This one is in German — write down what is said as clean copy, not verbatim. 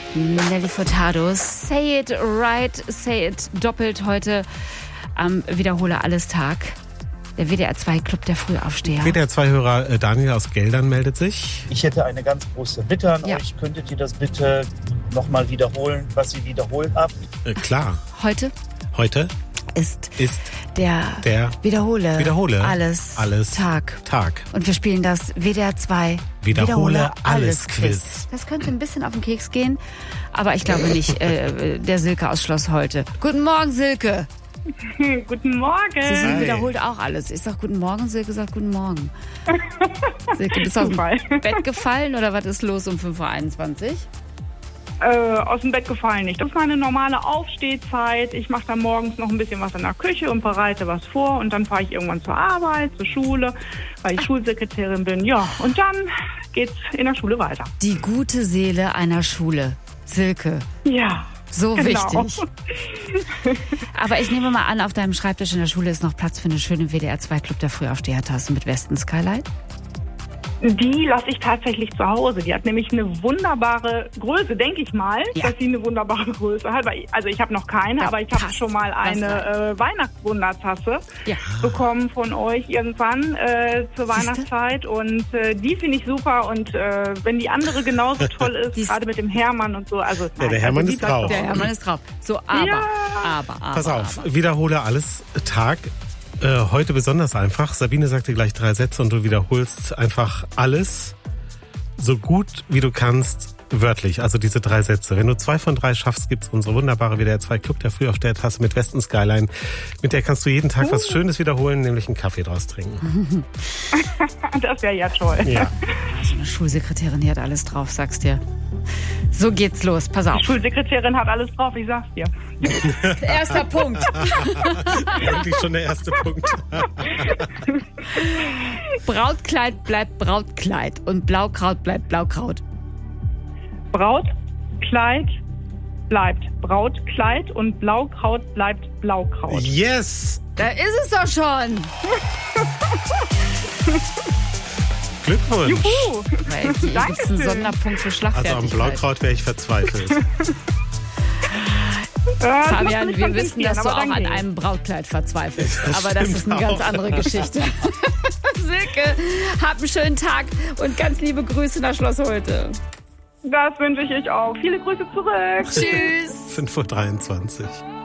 Nelly Furtado, say it right, say it doppelt heute am Wiederhole alles Tag. Der WDR 2 Club der Frühaufsteher. WDR 2 Hörer Daniel aus Geldern meldet sich. Ich hätte eine ganz große Bitte an euch. Könntet ihr das bitte nochmal wiederholen, was ihr wiederholt habt? Klar. Heute ist der Wiederhole alles Tag. Und wir spielen das WDR 2 Wiederhole alles Quiz. Das könnte ein bisschen auf den Keks gehen, aber ich glaube nicht. Der Silke aus Schloss Holte. Guten Morgen, Silke. Guten Morgen. Sie wiederholt auch alles. Ich sag guten Morgen, Silke sagt guten Morgen. Silke, bist du aus dem Bett gefallen oder was ist los um 5.21 Uhr? Aus dem Bett gefallen nicht. Das ist meine normale Aufstehzeit. Ich mache dann morgens noch ein bisschen was in der Küche und bereite was vor. Und dann fahre ich irgendwann zur Arbeit, zur Schule, weil ich Schulsekretärin bin. Ja, und dann geht's in der Schule weiter. Die gute Seele einer Schule. Silke. Ja. So genau. Wichtig. Aber ich nehme mal an, auf deinem Schreibtisch in der Schule ist noch Platz für eine schöne WDR 2 Club der Frühaufsteher-Tasse mit Westen Skylight. Die lasse ich tatsächlich zu Hause. Die hat nämlich eine wunderbare Größe, denke ich mal, dass sie eine wunderbare Größe hat. Also ich habe noch keine, aber ich habe schon mal eine Weihnachtswundertasse bekommen von euch irgendwann zur Weihnachtszeit. Und die finde ich super. Und wenn die andere genauso toll ist, gerade mit dem Hermann und so. Also, der Hermann ist drauf. Der Hermann ist drauf. So, aber. Pass auf, wiederhole alles Tag. Heute besonders einfach. Sabine sagt dir gleich 3 Sätze und du wiederholst einfach alles so gut wie du kannst, wörtlich. Also diese 3 Sätze. Wenn du 2 von 3 schaffst, gibt's unsere wunderbare WDR 2 Club der Frühaufsteher-Tasse mit Westen Skyline. Mit der kannst du jeden Tag was Schönes wiederholen, nämlich einen Kaffee draus trinken. Das wäre ja toll. Ja. So eine Schulsekretärin, die hat alles drauf, sagst dir. So geht's los, pass auf. Die Schulsekretärin hat alles drauf, ich sag's dir. Erster Punkt. Eigentlich schon der erste Punkt. Brautkleid bleibt Brautkleid und Blaukraut bleibt Blaukraut. Brautkleid bleibt Brautkleid und Blaukraut bleibt Blaukraut. Yes! Da ist es doch schon. Glückwunsch. Juhu. Hier gibt's einen Sonderpunkt für Schlagfertigkeit. Also am Blaukraut wäre ich verzweifelt. Fabian, wir wissen, dass du auch an einem Brautkleid verzweifelst. Aber das ist eine ganz andere Geschichte. Silke, hab einen schönen Tag und ganz liebe Grüße nach Schloss Holte. Das wünsche ich euch auch. Viele Grüße zurück. Tschüss. 5.23 Uhr.